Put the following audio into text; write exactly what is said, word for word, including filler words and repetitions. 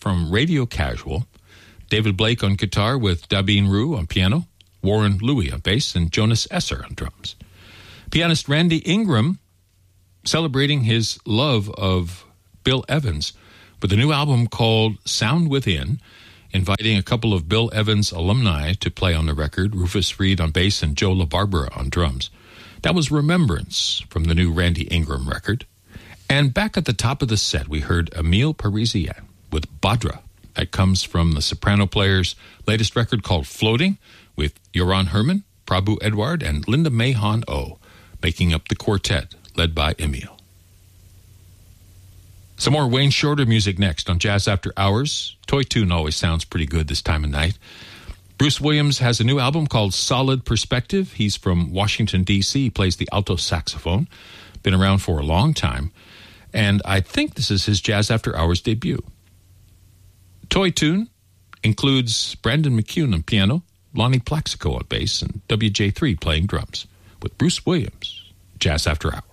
from Radio Casual. David Blake on guitar with Dabin Rue on piano, Warren Louis on bass, and Jonas Esser on drums. Pianist Randy Ingram celebrating his love of Bill Evans with a new album called Sound Within, inviting a couple of Bill Evans alumni to play on the record, Rufus Reid on bass and Joe LaBarbera on drums. That was Remembrance from the new Randy Ingram record. And back at the top of the set, we heard Emile Parisian with Badra. That comes from the Soprano Players' latest record called Floating, with Joran Herman, Prabhu Edward, and Linda Mahon O, making up the quartet led by Emile. Some more Wayne Shorter music next on Jazz After Hours. Toy Tune always sounds pretty good this time of night. Bruce Williams has a new album called Solid Perspective. He's from Washington, D C. He plays the alto saxophone. Been around for a long time. And I think this is his Jazz After Hours debut. Toy Tune includes Brandon McCune on piano, Lonnie Plaxico on bass, and W J three playing drums, with Bruce Williams, Jazz After Hours.